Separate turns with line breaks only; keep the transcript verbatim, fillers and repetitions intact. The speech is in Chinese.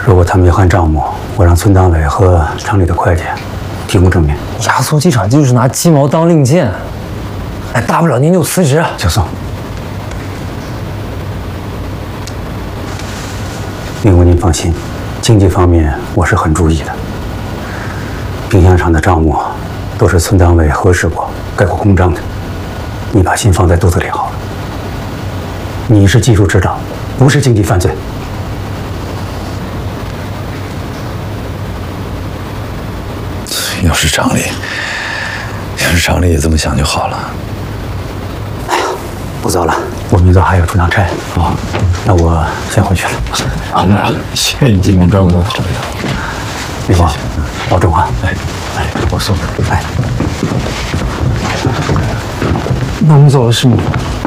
如果他没还账目，我让村党委和厂里的会计提供证明。
压缩机厂就是拿鸡毛当令箭，哎，大不了您就辞职。
小宋，明姑您放心，经济方面我是很注意的。冰箱厂的账目都是村党委核实过、盖过公章的，你把心放在肚子里好了。你是技术指导，不是经济犯罪。
要是厂里，要是厂里也这么想就好了。
哎呀，不早了，我明早还要出趟差。哦，那我先回去了。
好的，谢谢你今天照顾我。
李光，保重啊！
哎哎，我送。
哎，
那我们走了是吗？